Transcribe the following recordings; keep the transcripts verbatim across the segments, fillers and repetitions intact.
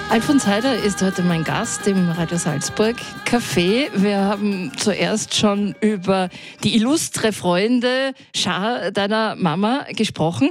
Alfons Heider ist heute mein Gast im Radio Salzburg Café. Wir haben zuerst schon über die illustre Freunde Schar deiner Mama gesprochen.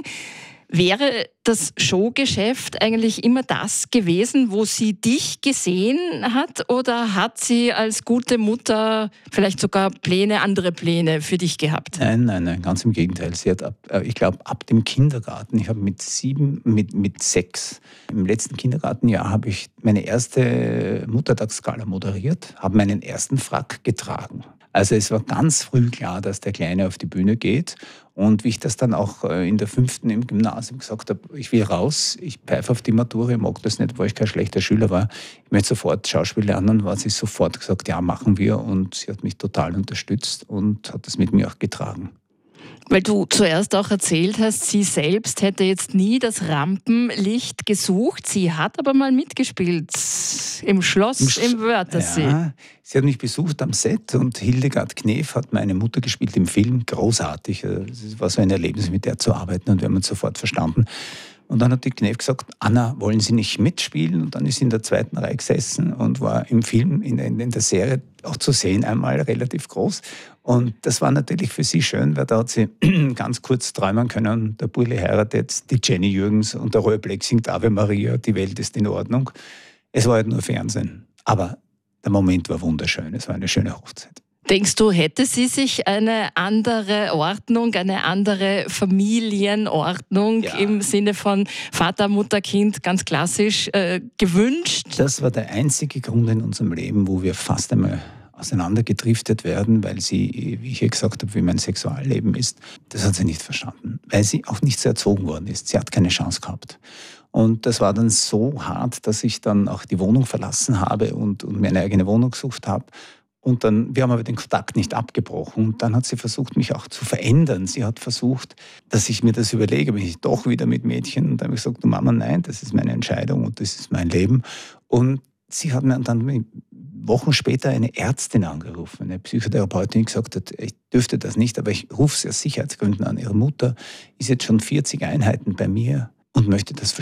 Wäre das Showgeschäft eigentlich immer das gewesen, wo sie dich gesehen hat, oder hat sie als gute Mutter vielleicht sogar Pläne, andere Pläne für dich gehabt? Nein, nein, nein, ganz im Gegenteil. Sie hat ab, ich glaube, ab dem Kindergarten, ich habe mit sieben, mit, mit sechs, im letzten Kindergartenjahr habe ich meine erste Muttertagsgala moderiert, habe meinen ersten Frack getragen. Also es war ganz früh klar, dass der Kleine auf die Bühne geht. Und wie ich das dann auch in der fünften im Gymnasium gesagt habe, ich will raus, ich pfeife auf die Matura, ich mag das nicht, weil ich kein schlechter Schüler war. Ich möchte sofort Schauspiel lernen, war sie sofort gesagt, ja, machen wir. Und sie hat mich total unterstützt und hat das mit mir auch getragen. Weil du zuerst auch erzählt hast, sie selbst hätte jetzt nie das Rampenlicht gesucht. Sie hat aber mal mitgespielt im Schloss, im, Sch- im Wörthersee. Ja, sie hat mich besucht am Set und Hildegard Knef hat meine Mutter gespielt im Film. Großartig. Es war so ein Erlebnis, mit der zu arbeiten, und wir haben uns sofort verstanden. Und dann hat die Knef gesagt, Anna, wollen Sie nicht mitspielen? Und dann ist sie in der zweiten Reihe gesessen und war im Film, in, in der Serie auch zu sehen, einmal relativ groß. Und das war natürlich für sie schön, weil da hat sie ganz kurz träumen können, der Burli heiratet die Jenny Jürgens und der Roy Black singt Ave Maria, die Welt ist in Ordnung. Es war halt nur Fernsehen. Aber der Moment war wunderschön, es war eine schöne Hochzeit. Denkst du, hätte sie sich eine andere Ordnung, eine andere Familienordnung ja. im Sinne von Vater, Mutter, Kind, ganz klassisch, äh, gewünscht? Das war der einzige Grund in unserem Leben, wo wir fast einmal auseinandergedriftet werden, weil sie, wie ich hier gesagt habe, wie mein Sexualleben ist, das hat sie nicht verstanden, weil sie auch nicht so erzogen worden ist. Sie hat keine Chance gehabt. Und das war dann so hart, dass ich dann auch die Wohnung verlassen habe und, und mir eine eigene Wohnung gesucht habe. Und dann, wir haben aber den Kontakt nicht abgebrochen. Und dann hat sie versucht, mich auch zu verändern. Sie hat versucht, dass ich mir das überlege, bin ich doch wieder mit Mädchen. Und dann habe ich gesagt, Mama, nein, das ist meine Entscheidung und das ist mein Leben. Und sie hat mir dann Wochen später eine Ärztin angerufen, eine Psychotherapeutin, die gesagt hat, ich dürfte das nicht, aber ich rufe sie aus Sicherheitsgründen an. Ihre Mutter ist jetzt schon vierzig Einheiten bei mir und möchte das verstehen.